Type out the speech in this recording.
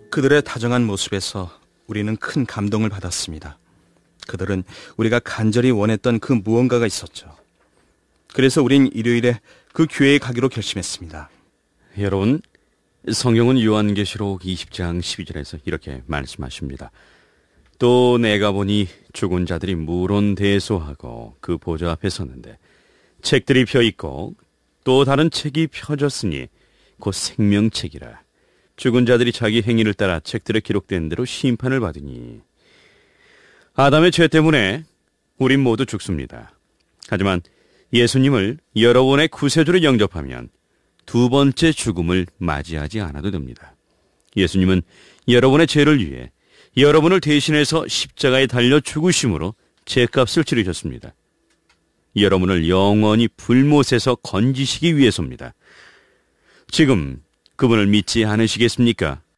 그들의 다정한 모습에서 우리는 큰 감동을 받았습니다. 그들은 우리가 간절히 원했던 그 무언가가 있었죠. 그래서 우린 일요일에 그 교회에 가기로 결심했습니다. 여러분, 성경은 요한계시록 20장 12절에서 이렇게 말씀하십니다. 또 내가 보니 죽은 자들이 물론대소하고 그 보좌 앞에 섰는데 책들이 펴있고 또 다른 책이 펴졌으니 곧 생명책이라. 죽은 자들이 자기 행위를 따라 책들에 기록된 대로 심판을 받으니. 아담의 죄 때문에 우린 모두 죽습니다. 하지만 예수님을 여러분의 구세주로 영접하면 두 번째 죽음을 맞이하지 않아도 됩니다. 예수님은 여러분의 죄를 위해 여러분을 대신해서 십자가에 달려 죽으심으로 죄값을 치르셨습니다. 여러분을 영원히 불못에서 건지시기 위해서입니다. 지금 그분을 믿지 않으시겠습니까?